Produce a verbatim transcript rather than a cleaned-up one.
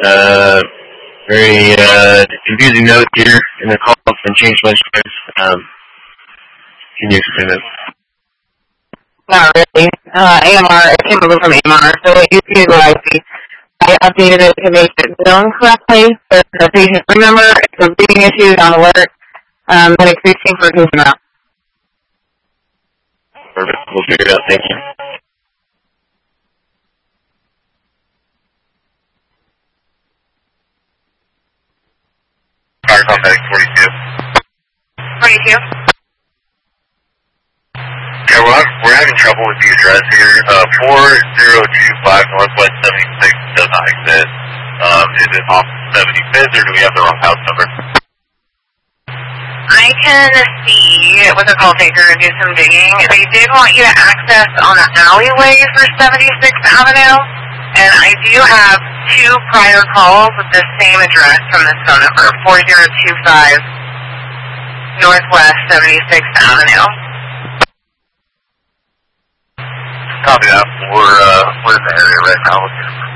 Uh, very uh, confusing note here in the call. It's been changed a bunch of times. Um, can you explain this? Not really. Uh, A M R, it came over from A M R, so it used to be what I see. I updated it to make it known correctly, but the patient remember, it's a reading issue on alert, um, and it's fixing for who's not. Perfect. We'll figure it out. Thank you. Fire call medic forty-two. forty-two? Yeah, we're, having, we're having trouble with the address here. Uh, four zero two five Northwest seventy-six does not exist. Um, is it off seventy-fifth, or do we have the wrong house number? I can see with a call taker and do some digging. They did want you to access on the alleyway for seventy-sixth Avenue, and I do have two prior calls with the same address from this phone number, four zero two five Northwest seventy-sixth Avenue. Copy that. We're, uh, we're in the area right now looking for